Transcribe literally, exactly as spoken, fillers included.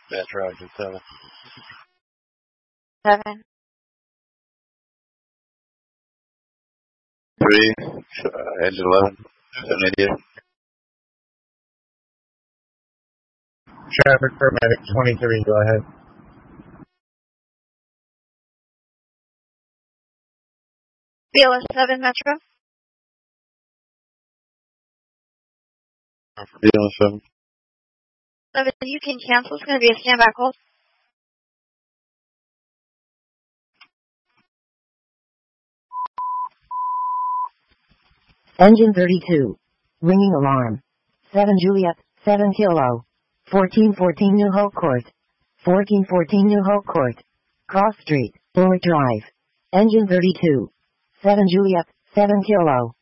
That's Roger, seven. Seven. Three, uh, engine eleven, seven eighty-eight. Traffic paramedic twenty-three, go ahead. B L S seven Metro. B L S seven. Seven, you can cancel. It's going to be a standby hold. Engine thirty-two. Ringing alarm. seven Juliet, seven Kilo. fourteen fourteen New Hope Court. fourteen fourteen New Hope Court. Cross Street, Bullock Drive. Engine thirty-two. seven Juliet, seven Kilo.